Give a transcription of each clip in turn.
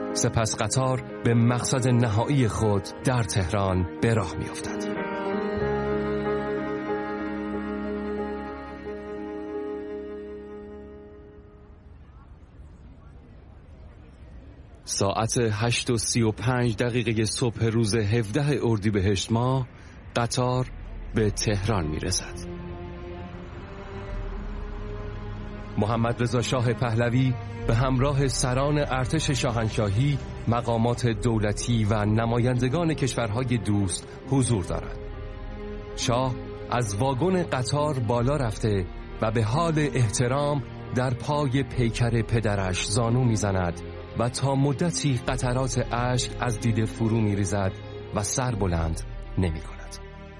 سپس قطار به مقصد نهایی خود در تهران به راه می‌افتد. ساعت 8:35 صبح روز 17 اردیبهشت ماه قطار به تهران می‌رسد. محمد رضا شاه پهلوی به همراه سران ارتش شاهنشاهی، مقامات دولتی و نمایندگان کشورهای دوست حضور دارد. شاه از واگن قطار بالا رفته و به حال احترام در پای پیکر پدرش زانو میزند و تا مدتی قطرات اشک از دیده فرو میریزد و سر بلند نمی کند.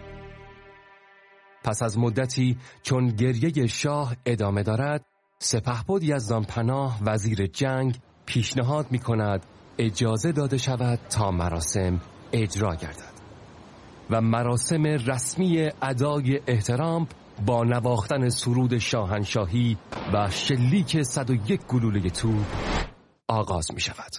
پس از مدتی چون گریه شاه ادامه دارد، سپهبد یزدانپناه وزیر جنگ پیشنهاد می کند اجازه داده شود تا مراسم اجرا گردد و مراسم رسمی ادای احترام با نواختن سرود شاهنشاهی و شلیک 101 گلوله توپ آغاز می شود.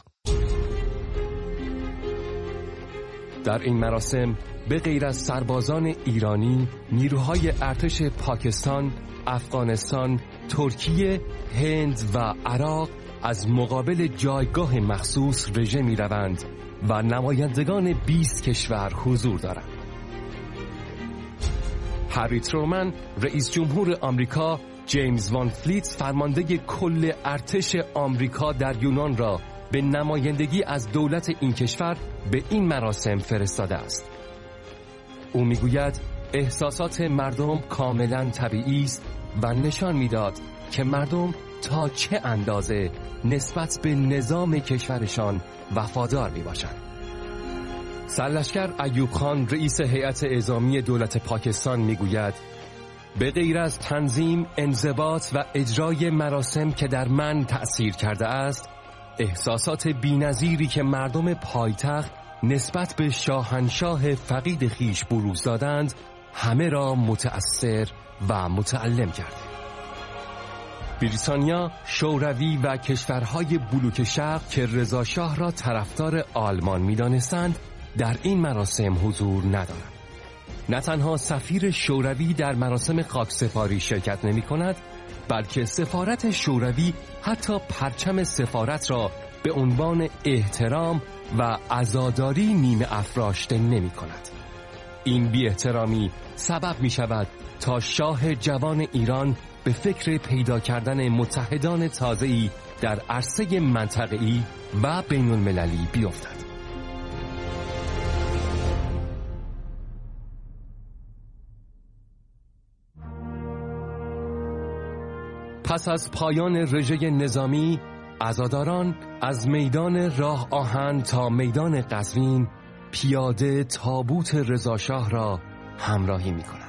در این مراسم به غیر از سربازان ایرانی، نیروهای ارتش پاکستان، افغانستان، ترکیه، هند و عراق از مقابل جایگاه مخصوص رژه می روند و نمایندگان 20 کشور حضور دارند. هری ترومن رئیس جمهور آمریکا، جیمز وان فلیت فرمانده کل ارتش آمریکا در یونان را به نمایندگی از دولت این کشور به این مراسم فرستاده است. او میگوید احساسات مردم کاملا طبیعی است و نشان میداد که مردم تا چه اندازه نسبت به نظام کشورشان وفادار میباشند. سرلشکر ایوب خان رئیس هیئت اعزامی دولت پاکستان میگوید به غیر از تنظیم، انضباط و اجرای مراسم که در من تأثیر کرده است، احساسات بی‌نظیری که مردم پایتخت نسبت به شاهنشاه فقید خیش بروز دادند همه را متأثر و متألم کرده. بریتانیا، شوروی و کشورهای بلوک شرق که رضا شاه را طرفدار آلمان می‌دانستند در این مراسم حضور ندارند. نه تنها سفیر شوروی در مراسم خاکسپاری شرکت نمی‌کند، بلکه سفارت شوروی حتی پرچم سفارت را به عنوان احترام و عزاداری نیمه افراشته نمی‌کند. این بی احترامی سبب می شود تا شاه جوان ایران به فکر پیدا کردن متحدان تازه‌ای در عرصه منطقه‌ای و بین المللی بیفتد. پس از پایان رژه نظامی، عزاداران از میدان راه آهن تا میدان قزوین پیاده تابوت رضا شاه را همراهی می‌کنند.